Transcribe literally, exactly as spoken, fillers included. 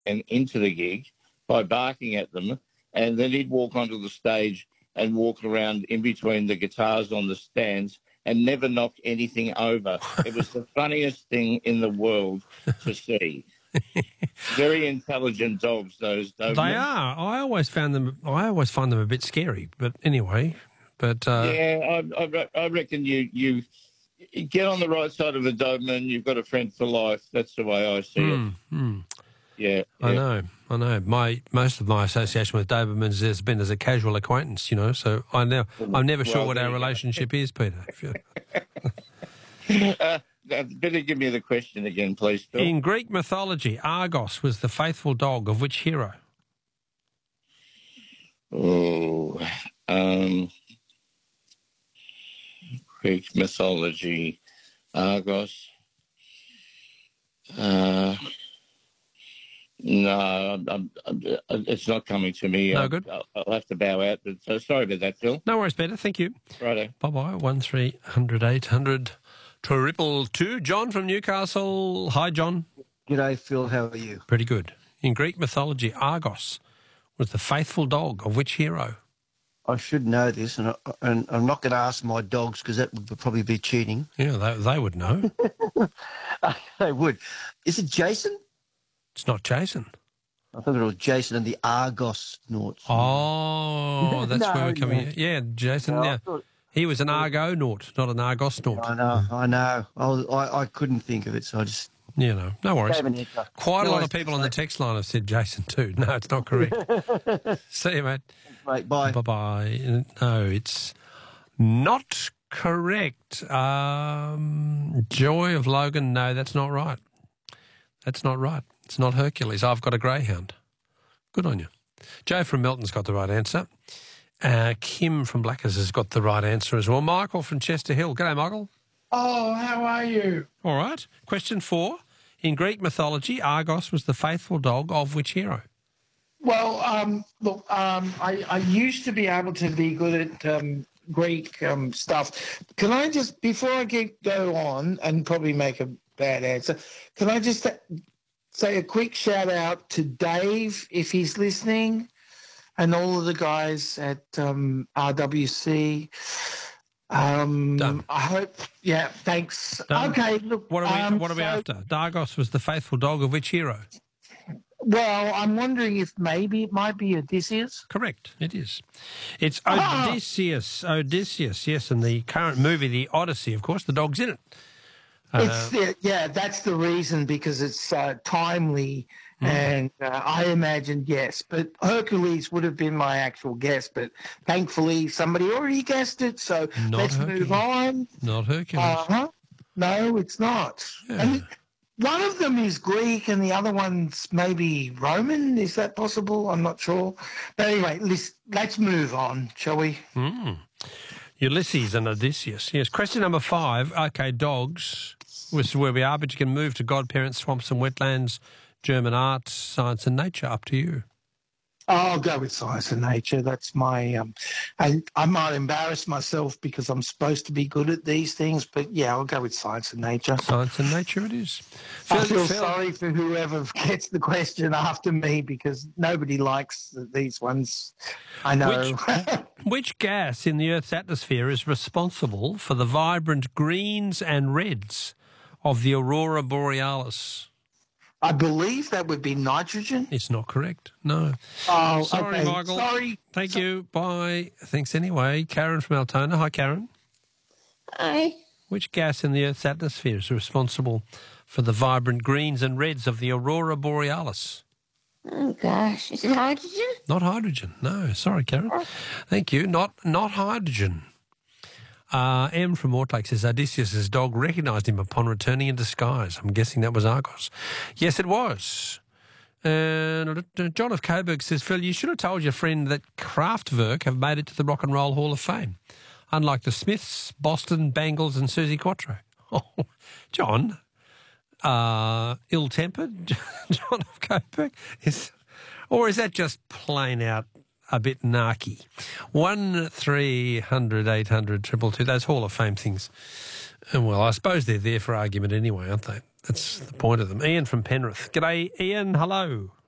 and into the gig by barking at them, and then he'd walk onto the stage and walk around in between the guitars on the stands and never knock anything over. It was the funniest thing in the world to see. Very intelligent dogs, those Dobermans. They are. I always found them. I always find them a bit scary. But anyway, but uh, yeah, I, I, I reckon you you get on the right side of a Doberman. You've got a friend for life. That's the way I see mm, it. Mm. Yeah, I yeah. know. I know. My most of my association with Dobermans has been as a casual acquaintance. You know, so I know I'm never sure well, what our relationship is, Peter. uh, better give me the question again, please, Phil. In Greek mythology, Argos was the faithful dog of which hero? Oh, um, Greek mythology, Argos. Uh, no, I'm, I'm, I'm, it's not coming to me. No I'll, good. I'll, I'll have to bow out. But, so sorry about that, Phil. No worries, Peter. Thank you. Righto. Bye-bye. One three hundred eight hundred triple two. John from Newcastle. Hi, John. G'day, Phil. How are you? Pretty good. In Greek mythology, Argos was the faithful dog of which hero? I should know this, and, I, and I'm not going to ask my dogs because that would probably be cheating. Yeah, they, they would know. They would. Is it Jason? It's not Jason. I thought it was Jason and the Argos Nauts. Oh, that's No, where we're coming. no. Yeah, Jason. No, I yeah, thought- he was an Argonaut, not an Argosnaut. I know, I know. I, was, I, I couldn't think of it, so I just... You know, no worries. Gave an answer. Quite a No lot worries, of people on mate. the text line have said Jason too. No, it's not correct. See you, mate. Mate, bye. Bye-bye. No, it's not correct. Um, Joy of Logan, no, that's not right. That's not right. It's not Hercules. I've got a greyhound. Good on you. Joe from Melton's got the right answer. Uh, Kim from Blackers has got the right answer as well. Michael from Chester Hill. G'day, Michael. Oh, how are you? All right. Question four. In Greek mythology, Argos was the faithful dog of which hero? Well, um, look, um, I, I used to be able to be good at um, Greek um, stuff. Can I just, before I get go on and probably make a bad answer, can I just say a quick shout out to Dave if he's listening, and all of the guys at um, R W C. Um, Done. I hope, yeah, thanks. Done. Okay, look. What are we, um, what are we so- after? Argos was the faithful dog of which hero? Well, I'm wondering if maybe it might be Odysseus. Correct, it is. It's Ah! Odysseus. Odysseus, yes, and the current movie, The Odyssey, of course, the dog's in it. Uh, It's the, yeah, that's the reason, because it's uh, timely, Mm. and uh, I imagine yes. But Hercules would have been my actual guess, but thankfully somebody already guessed it. So Not let's Hercules. move on. Not Hercules. Uh huh. No, it's not. Yeah. And one of them is Greek, and the other one's maybe Roman. Is that possible? I'm not sure. But anyway, let's let's move on, shall we? Mm. Ulysses and Odysseus. Yes. Question number five. Okay, dogs. This is where we are, but you can move to godparents, swamps and wetlands, German art, science and nature. Up to you. I'll go with science and nature. That's my. Um, I I might embarrass myself because I'm supposed to be good at these things, but yeah, I'll go with science and nature. Science and nature it is. I Phil- feel Phil- sorry for whoever gets the question after me because nobody likes these ones. I know. Which gas in the Earth's atmosphere is responsible for the vibrant greens and reds of the aurora borealis? I believe that would be nitrogen. It's not correct. No. Oh, Sorry, okay. Michael. Sorry. Thank you. Bye. Thanks anyway. Karen from Altona. Hi, Karen. Hi. Which gas in the Earth's atmosphere is responsible for the vibrant greens and reds of the aurora borealis? Oh, gosh. Is it hydrogen? Not hydrogen. No. Sorry, Karen. Thank you. Not not hydrogen. Uh, M from Mortlake says Odysseus' dog recognised him upon returning in disguise. I'm guessing that was Argos. Yes, it was. And John of Coburg says, Phil, you should have told your friend that Kraftwerk have made it to the Rock and Roll Hall of Fame, unlike the Smiths, Boston, Bangles and Susie Quattro. Oh, John, uh, ill-tempered, John of Coburg? Is, or is that just plain out a bit narky? One three hundred eight hundred triple two. Those Hall of Fame things. And well, I suppose they're there for argument anyway, aren't they? That's the point of them. Ian from Penrith. G'day, Ian. Hello.